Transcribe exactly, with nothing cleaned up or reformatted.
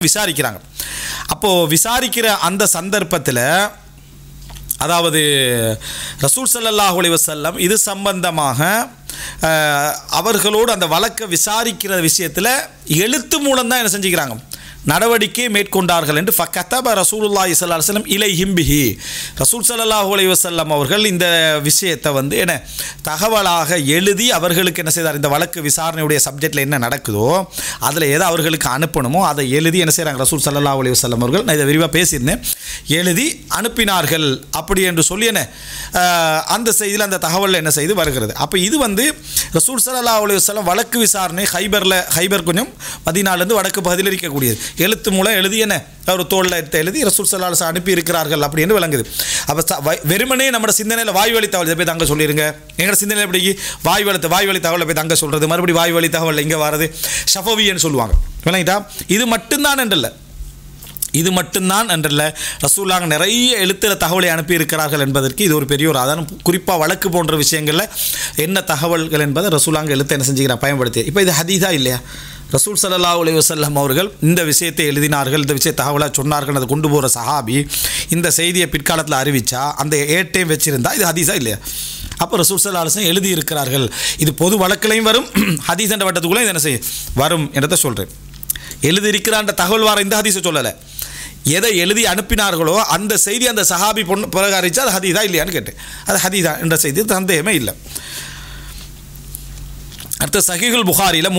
விசாரிக்கிறாங்க. அப்போது விசாரிக்கிற அந்த சந்தர்ப்பத்தில் அதாவது ரசூல் ஸல்லல்லாஹு அலைஹி வஸல்லம் இது சம்பந்தமாக அவர்களோடு அந்த வழக்கை விசாரிக்கிற விஷயத்தில் எழுத்து மூலம்தான் என்ன செஞ்சுக்கிறாங்க, நடவடிக்கை மேற்கொண்டார்கள் என்று ஃபக்கதப ரசூலுல்லாஹி ஸல்லல்லாஹு அலைஹி வஸல்லம் இலைஹிம் பிஹி. ரசூல் ஸல்லல்லாஹு அலைஹி வஸல்லம் அவர்கள் இந்த விஷயத்தை வந்து என்ன தகவலாக எழுதி அவர்களுக்கு என்ன செய்தார், இந்த வழக்கு விசாரணையுடைய சப்ஜெக்டில் என்ன நடக்குதோ அதில் எதை அவர்களுக்கு அனுப்பணுமோ அதை எழுதி என்ன செய்கிறாங்க ரசூல் ஸல்லல்லாஹு அலைஹி வஸல்லம் அவர்கள். நான் இதை விரிவாக பேசியிருந்தேன், எழுதி அனுப்பினார்கள் அப்படி என்று சொல்லி என்ன அந்த செய்தியில் அந்த தகவலில் என்ன செய்து வருகிறது. அப்போ இது வந்து ரசூல் ஸல்லல்லாஹு அலைஹி வஸல்லம் வழக்கு விசாரணை ஹைபரில், ஹைபர் கொஞ்சம் மதீனாவிலிருந்து வடக்கு பகுதியில் இருக்கக்கூடியது, எழுத்து மூலம் எழுதி என்ன ஒரு தோளில் எடுத்து எழுதி ரசூல் ஸல்லல்லாஹு அலைஹி வஸல்லம் அனுப்பி இருக்கிறார்கள் அப்படின்னு விளங்குது. அப்போ வெறுமனே நம்ம சிந்தனையில் வாய் வழி தகவல் போய் தங்க சொல்லிடுங்க, எங்களோட சிந்தனையில் எப்படி வாய் வளர்த்து வாய் வழி தகவலை போய் தங்க சொல்கிறது, மறுபடியும் வாய் வழி தகவல் இங்கே வர்றது ஷஃபவின்னு சொல்லுவாங்க, விளங்கிட்டா? இது மட்டும்தான் என்றல்ல, இது மட்டும்தான் என்றல்ல, ரசூலுல்லாஹ் நிறைய எழுத்தில் தகவலை அனுப்பி இருக்கிறார்கள் என்பதற்கு இது ஒரு பெரிய ஒரு ஆதாரம். குறிப்பாக வழக்கு போன்ற விஷயங்களில் என்ன தகவல்கள் என்பதை ரசூலுல்லாஹ் எழுத்தை என்ன செஞ்சுக்கிறான், பயன்படுத்தி. இப்போ இது ஹதீஸா இல்லையா? ரசூல் ஸல்லல்லாஹு அலைஹி வஸல்லம் அவர்கள் இந்த விஷயத்தை எழுதினார்கள், இந்த விஷயத்தை தகவலாக சொன்னார்கள், அதை கொண்டு போகிற சஹாபி இந்த செய்தியை பிற்காலத்தில் அறிவித்தா அந்த ஏட்டையும் வச்சுருந்தா இது ஹதீஸா இல்லையா? அப்போ ரசூல் ஸல்லல்லாஹு அலைஹி வஸல்லம் எழுதி இருக்கிறார்கள், இது பொது வழக்கிலையும் வரும், ஹதீஸ் என்ற வட்டத்துக்குள்ளே இது என்ன செய்யும் வரும் என்றதை சொல்கிறேன். எழுதியிருக்கிறான்ற தகவல் வார இந்த ஹதீஸை சொல்லலை, எதை எழுதி அனுப்பினார்களோ அந்த செய்தி அந்த சஹாபி பொண்ணு பிறகு அறிவிச்சா அது ஹதீஸா இல்லையான்னு கேட்டேன். அது ஹதீஸா என்ற செய்தி சந்தேகமே இல்லை. அடுத்த சஹீஹுல் புகாரியில்